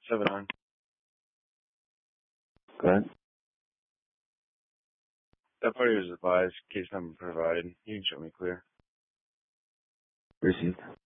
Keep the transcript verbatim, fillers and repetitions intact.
Seven on. Go ahead. That party was advised. Case number provided. You can show me clear. Received.